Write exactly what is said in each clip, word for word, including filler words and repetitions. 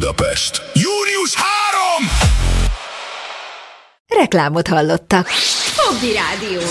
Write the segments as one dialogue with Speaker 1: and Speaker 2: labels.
Speaker 1: Budapest. június harmadika!
Speaker 2: Reklámot hallottak.
Speaker 3: Hobby Rádió.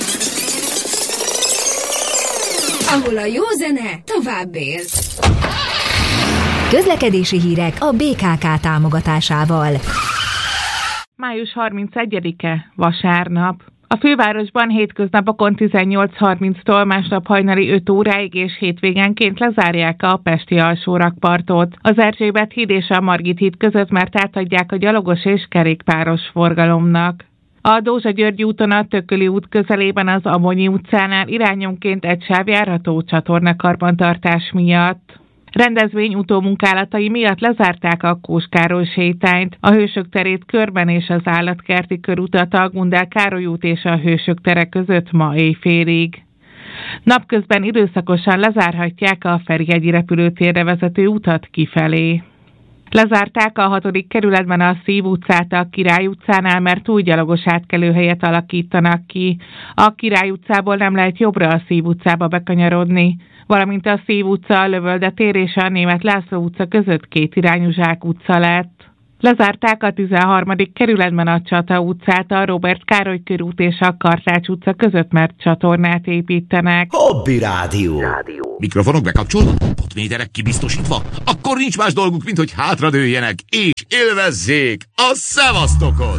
Speaker 3: Ahol a jó zene tovább él.
Speaker 2: Közlekedési hírek a bé ká ká támogatásával.
Speaker 4: május harmincegyedike, vasárnap. A fővárosban hétköznapokon tizennyolc harminctól másnap hajnali öt óráig és hétvégenként lezárják a pesti alsórakpartot. Az Erzsébet híd és a Margit híd között mert átadják a gyalogos és kerékpáros forgalomnak. A Dózsa-György úton a Tököli út közelében az Amonyi utcánál irányonként egy sáv járható csatornakarbantartás miatt. Rendezvény utómunkálatai miatt lezárták a Kós Károly sétányt, a Hősök terét körben és az Állatkerti körutat a Gundel Károly út és a Hősök tere között ma éjfélig. Napközben időszakosan lezárhatják a Ferihegyi repülőtérre vezető utat kifelé. Lezárták a hatodik kerületben a Szív utcát a Király utcánál, mert új gyalogos átkelőhelyet alakítanak ki. A Király utcából nem lehet jobbra a Szív utcába bekanyarodni, valamint a Szív utca, a Lövölde tér és a Németh László utca között kétirányú Zsák utca lett. Lezárták a tizenharmadik kerületben a Csata utcát, a Róbert Károly körút és a Kartács utca között, mert csatornát építenek.
Speaker 5: Hobby Rádió.
Speaker 6: Mikrofonok bekapcsolva? Potméterek kibiztosítva? Akkor nincs más dolguk, mint hogy hátradőljenek és élvezzék a szevasztokot!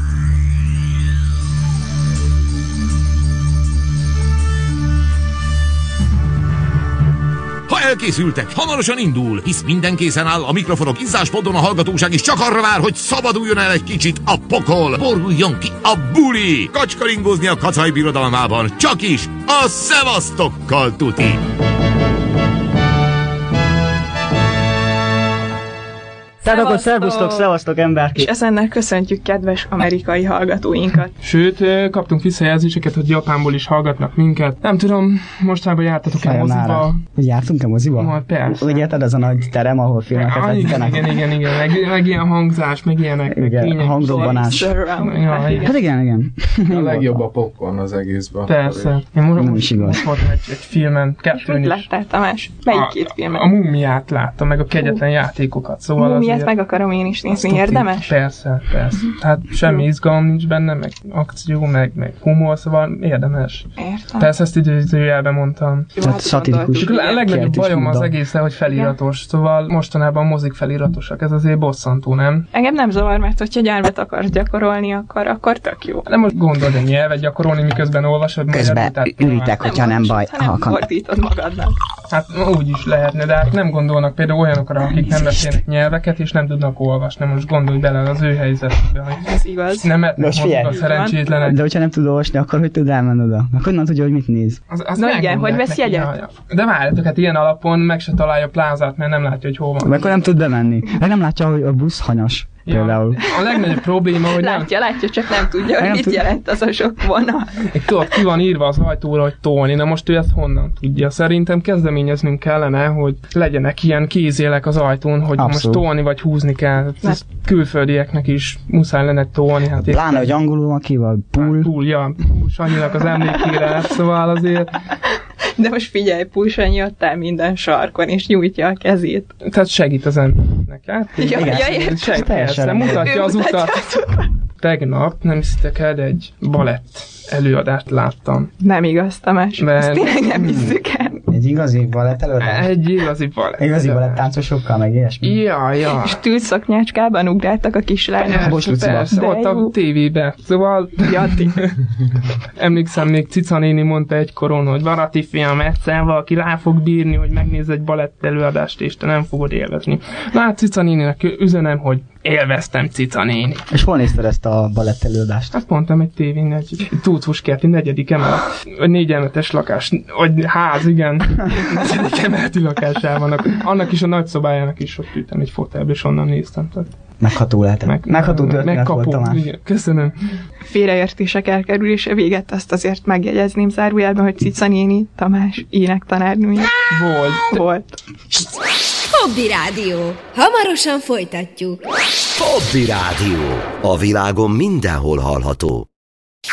Speaker 6: Ha elkészültek, hamarosan indul, hisz minden készen áll, a mikrofonok izzáspoddon, a hallgatóság is csak arra vár, hogy szabaduljon el egy kicsit a pokol, boruljon ki a buli, kacskaringózni a Kacaj birodalmában, csak is a szevasztokkal tuti!
Speaker 7: Tehát akkor szervusztok, szevasztok emberkék!
Speaker 8: És ezennel köszöntjük kedves amerikai hallgatóinkat.
Speaker 9: Sőt, kaptunk visszajelzéseket, hogy Japánból is hallgatnak minket. Nem tudom, mostában jártatok-e moziba?
Speaker 7: Jártunk-e moziba?
Speaker 9: Ma, persze.
Speaker 7: Úgy érted, az a nagy terem, ahol filmeket
Speaker 9: ah,
Speaker 7: vetítenek?
Speaker 9: Igen, igen, igen, meg, meg ilyen hangzás, meg ilyenek.
Speaker 7: Igen, meg hangdobbanás.
Speaker 9: Ja, igen.
Speaker 7: Hát igen, igen.
Speaker 10: A legjobb a popcorn az egészben.
Speaker 9: Persze. Én most,
Speaker 7: nem is igaz.
Speaker 9: most voltam egy, egy filmen, kettőn is.
Speaker 8: Láttál, Tamás? Melyik két filmet?
Speaker 9: A, a Mumiát láttam, meg a Kegyetlen játékokat. Szóval
Speaker 8: Mumiát meg akarom én is nézni,
Speaker 9: tuti,
Speaker 8: érdemes?
Speaker 9: Persze, persze. Hát semmi izgalom nincs benne, meg akció, meg, meg humor, szóval érdemes.
Speaker 8: Értem.
Speaker 9: Persze ezt időzőjelben mondtam.
Speaker 7: Tehát szatirikus.
Speaker 9: Csak a legnagyobb bajom az egész, hogy feliratos, szóval mostanában mozik feliratosak, ez azért bosszantó, nem?
Speaker 8: Engem nem zavar, mert hogyha nyelvet akarsz gyakorolni, akkor, akkor tök jó.
Speaker 9: Nem most gondold, hogy nyelvet gyakorolni, miközben olvasod.
Speaker 7: Közben üritek, hogyha nem baj.
Speaker 8: Nem fordítod magadnak.
Speaker 9: Hát úgy is lehetne, de hát nem gondolnak például olyanokra, akik nem beszélnek nyelveket, és nem tudnak olvasni. Most gondolj bele az ő helyzetbe, hogy
Speaker 8: ez igaz.
Speaker 9: Nem mehetnek a szerencsétlenek.
Speaker 7: De hogyha nem tud olvasni, akkor hogy tud elmenni oda? Akkor honnan tudja, hogy mit néz?
Speaker 9: Az, az
Speaker 8: Na igen, hogy vesz jegyet?
Speaker 9: Ja, ja. De várjatok, hát ilyen alapon meg se találja a plázát, mert nem látja, hogy hol van.
Speaker 7: Akkor nem tud bemenni. Meg nem látja, hogy a busz hanyas.
Speaker 9: Ja,
Speaker 7: például.
Speaker 9: A legnagyobb probléma, hogy
Speaker 8: látja, nem... látja, csak nem tudja, hogy
Speaker 9: nem
Speaker 8: mit tud... jelent az a sok vonal.
Speaker 9: Tudod, ki van írva az ajtóra, hogy tolni. Na most ő ezt honnan tudja? Szerintem kezdeményeznünk kellene, hogy legyenek ilyen kézélek az ajtón, hogy abszolút. Most tolni vagy húzni kell. Ez külföldieknek is muszáj lenne tolni. Hát
Speaker 7: pláne, hogy angolul van ki, vagy pool.
Speaker 9: Pool, ja. Sanyinak az emlékére, szóval azért...
Speaker 8: De most figyelj, Pulsanyi ott áll minden sarkon, és nyújtja a kezét.
Speaker 9: Tehát segít az embernek. Hát,
Speaker 8: ja, ja, ja,
Speaker 9: segít, persze, mutatja az utat. Tegnap, nem hiszitek el, de egy balett előadást láttam.
Speaker 8: Nem igaz, Tamás.
Speaker 9: Mert...
Speaker 8: Ezt tényleg nem hiszük el.
Speaker 7: Egy igazi balett előadás?
Speaker 9: Egy igazi balett.
Speaker 7: Igazi balett táncosokkal, meg ilyesmi.
Speaker 9: Ja, ja.
Speaker 8: És tűzszoknyácskában ugráltak a kislányok.
Speaker 9: Persze, persze, ott a tévébe. Szóval...
Speaker 8: Jati.
Speaker 9: Emlékszem, még Cica néni mondta egykoron, hogy Varati fiam, egyszer valaki rá fog bírni, hogy megnézz egy balett előadást, és te nem fogod élvezni. Na hát Cica néninek üzenem, hogy élveztem, Cica néni.
Speaker 7: És hol nézted ezt a balett előadást?
Speaker 9: Azt mondtam, egy tévén, egy Túlcuskerti negyedik emelet, vagy négy emeletes lakás, vagy ház, igen, negyedik emeleti lakásában. Annak is a nagyszobájának is ott ültem egy fotelbe, és onnan néztem. Tehát
Speaker 7: megható lehetett. Meg, megható történet volt, Tamás.
Speaker 9: Igen, köszönöm.
Speaker 8: Félreértések elkerülése véget, azt azért megjegyezném zárójelben, hogy Cica néni, Tamás énektanárnője.
Speaker 9: Volt.
Speaker 8: Volt.
Speaker 3: Hobby Rádió. Hamarosan folytatjuk.
Speaker 5: Hobby Rádió. A világon mindenhol hallható.